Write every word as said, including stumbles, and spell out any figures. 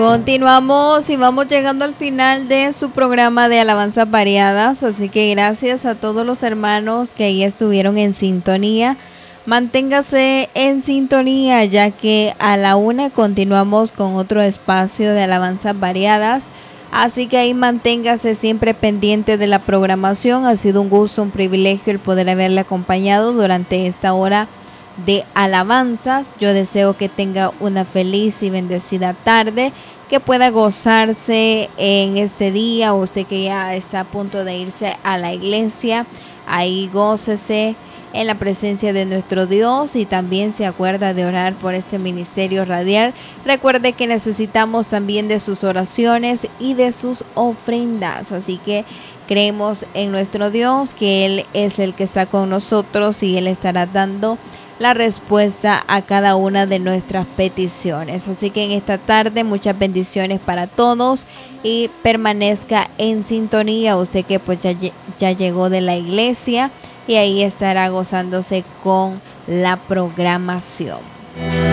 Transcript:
Continuamos y vamos llegando al final de su programa de alabanzas variadas, así que gracias a todos los hermanos que ahí estuvieron en sintonía. Manténgase en sintonía, ya que a la una continuamos con otro espacio de alabanzas variadas, así que ahí manténgase siempre pendiente de la programación. Ha sido un gusto, un privilegio el poder haberle acompañado durante esta hora de alabanzas. Yo deseo que tenga una feliz y bendecida tarde, que pueda gozarse en este día. Usted que ya está a punto de irse a la iglesia, ahí gócese en la presencia de nuestro Dios y también se acuerda de orar por este ministerio radial. Recuerde que necesitamos también de sus oraciones y de sus ofrendas, así que creemos en nuestro Dios, que Él es el que está con nosotros y Él estará dando la respuesta a cada una de nuestras peticiones. Así que en esta tarde muchas bendiciones para todos y permanezca en sintonía. Usted que pues ya, ya llegó de la iglesia y ahí estará gozándose con la programación.